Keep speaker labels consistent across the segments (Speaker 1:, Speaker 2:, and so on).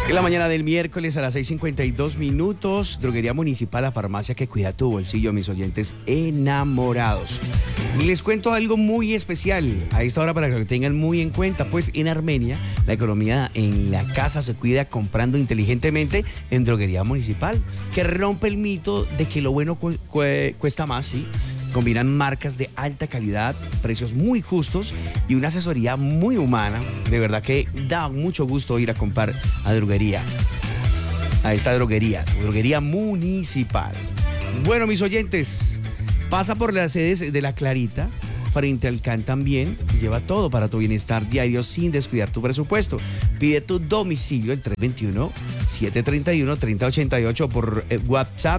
Speaker 1: En la mañana del miércoles a las 6:52, Droguería Municipal, la farmacia que cuida tu bolsillo, mis oyentes enamorados. Y les cuento algo muy especial a esta hora para que lo tengan muy en cuenta, pues en Armenia la economía en la casa se cuida comprando inteligentemente en Droguería Municipal, que rompe el mito de que lo bueno cuesta más, ¿sí? Combinan marcas de alta calidad, precios muy justos y una asesoría muy humana. De verdad que da mucho gusto ir a comprar a esta droguería municipal. Bueno, mis oyentes, pasa por las sedes de La Clarita, frente al CAN también, lleva todo para tu bienestar diario sin descuidar tu presupuesto. Pide tu domicilio el 321-731-3088 por WhatsApp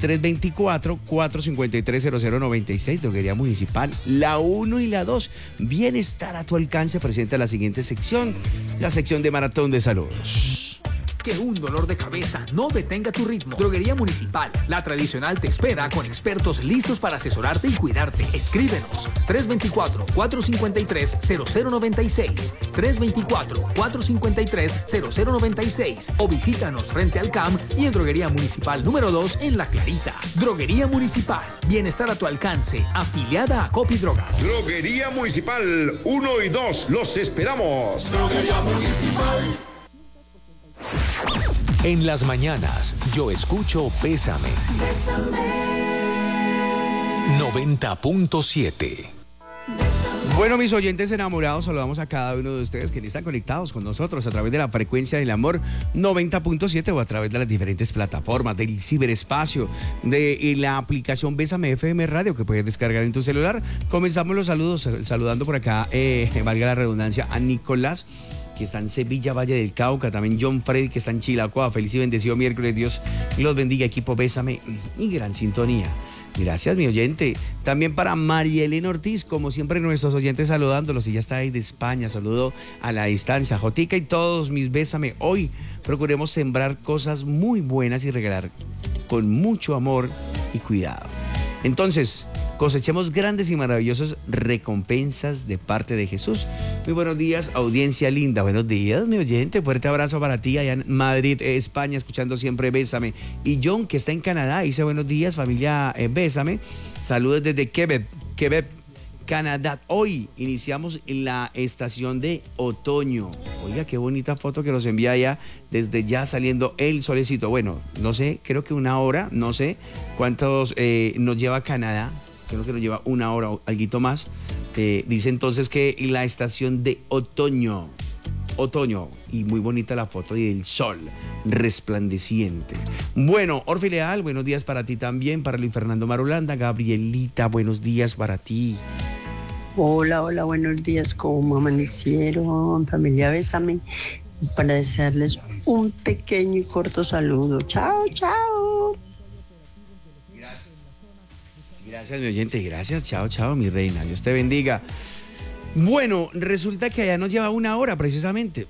Speaker 1: 324-453-0096, Droguería Municipal, la 1 y la 2. Bienestar a tu alcance presenta la siguiente sección, la sección de Maratón de Saludos.
Speaker 2: Que un dolor de cabeza no detenga tu ritmo. Droguería Municipal, la tradicional, te espera con expertos listos para asesorarte y cuidarte. Escríbenos 324-453-0096, 324-453-0096 o visítanos frente al CAM y en Droguería Municipal número 2 en La Clarita. Droguería Municipal, bienestar a tu alcance, afiliada a Copidrogas.
Speaker 3: Droguería Municipal 1 y 2, los esperamos.
Speaker 4: Droguería Municipal.
Speaker 5: En las mañanas, yo escucho Bésame. 90.7.
Speaker 1: Bueno, mis oyentes enamorados, saludamos a cada uno de ustedes que están conectados con nosotros a través de la frecuencia del amor 90.7 o a través de las diferentes plataformas del ciberespacio, de la aplicación Bésame FM Radio que puedes descargar en tu celular. Comenzamos los saludos, saludando por acá, valga la redundancia, a Nicolás, que está en Sevilla, Valle del Cauca, también John Freddy, que está en Chilacoa. Feliz y bendecido miércoles, Dios los bendiga, equipo Bésame y gran sintonía. Gracias, mi oyente. También para María Elena Ortiz, como siempre, nuestros oyentes saludándolos. Ella está ahí de España, saludo a la distancia. Jotica y todos mis Bésame. Hoy procuremos sembrar cosas muy buenas y regalar con mucho amor y cuidado. Entonces, cosechemos grandes y maravillosas recompensas de parte de Jesús. Muy buenos días, audiencia linda. Buenos días, mi oyente. Fuerte abrazo para ti allá en Madrid, España, escuchando siempre Bésame. Y John, que está en Canadá, dice buenos días, familia Bésame. Saludos desde Quebec, Canadá. Hoy iniciamos la estación de otoño. Oiga, qué bonita foto que nos envía allá, desde ya saliendo el solecito. Bueno, no sé, creo que una hora, no sé cuántos nos lleva Canadá. Creo que nos lleva una hora o algo más. Dice entonces que la estación de otoño, y muy bonita la foto y el sol resplandeciente. Bueno, Orfi Leal, buenos días para ti también, para Luis Fernando Marulanda. Gabrielita, buenos días para ti.
Speaker 6: Hola, buenos días, ¿cómo amanecieron? Familia Bésame, para desearles un pequeño y corto saludo. Chao.
Speaker 1: Gracias, mi oyente, gracias, chao, mi reina, Dios te bendiga. Bueno, resulta que allá nos lleva una hora precisamente.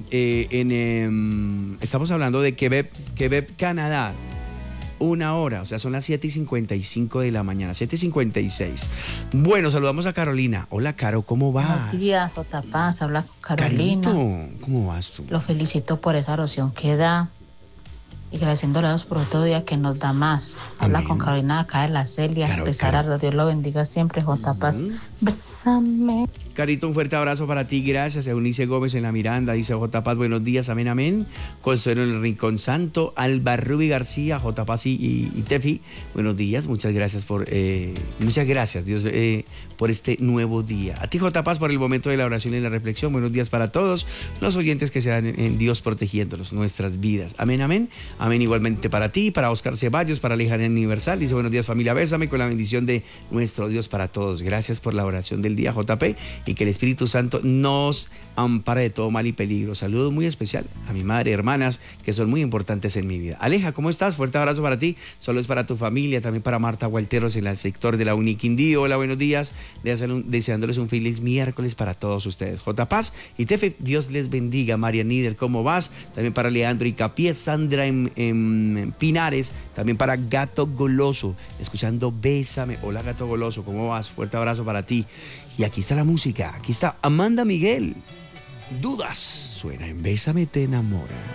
Speaker 1: Estamos hablando de Quebec, Canadá. Una hora, o sea, son las 7:55 de la mañana, 7:56. Bueno, saludamos a Carolina. Hola, Caro, ¿cómo vas?
Speaker 7: Buenos días, Jota Paz, habla con Carolina.
Speaker 1: Carito, ¿cómo vas tú?
Speaker 7: Lo felicito por esa oración que da y agradeciéndole a Dios por otro día que nos da más. Habla
Speaker 1: Amén.
Speaker 7: con Carolina acá de la Celia, de Sarardo. Dios lo bendiga siempre, Jota Paz. Bésame.
Speaker 1: Carito, un fuerte abrazo para ti, gracias. Eunice Gómez en la Miranda, dice J. Paz, buenos días, amén. Consuelo en el Rincón Santo, Alba Rubi García, J. Paz y Tefi, buenos días, muchas gracias Dios, por este nuevo día. A ti, J. Paz, por el momento de la oración y la reflexión, buenos días para todos los oyentes que sean en Dios protegiéndolos, nuestras vidas. Amén. Igualmente para ti, para Oscar Ceballos, para Lejanía Universal, dice buenos días, familia Bésame, con la bendición de nuestro Dios para todos. Gracias por la oración del día, JP, y que el Espíritu Santo nos ampare de todo mal y peligro. Saludo muy especial a mi madre, hermanas, que son muy importantes en mi vida. Aleja, ¿cómo estás? Fuerte abrazo para ti. Solo es para tu familia, también para Marta Gualteros en el sector de la Uniquindío. Hola, buenos días. Deseándoles un feliz miércoles para todos ustedes. J. Paz y Tefe, Dios les bendiga. María Nider, ¿cómo vas? También para Leandro Icapié, Sandra en Pinares, también para Gato Goloso, escuchando Bésame. Hola, Gato Goloso, ¿cómo vas? Fuerte abrazo para ti. Y aquí está la música, aquí está Amanda Miguel. Dudas, suena en Bésame te enamora.